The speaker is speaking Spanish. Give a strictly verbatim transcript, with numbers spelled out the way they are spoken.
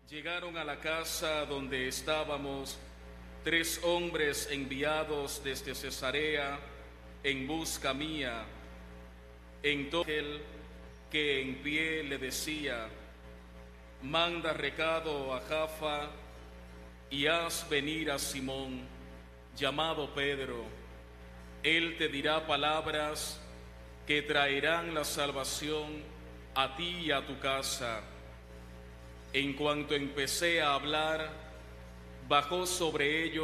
Llegaron a la casa donde estábamos tres hombres enviados desde Cesarea en busca mía. Entonces él, que en pie le decía: manda recado a Jafa y haz venir a Simón, llamado Pedro. Él te dirá palabras que traerán la salvación a ti y a tu casa. En cuanto empecé a hablar, bajó sobre ellos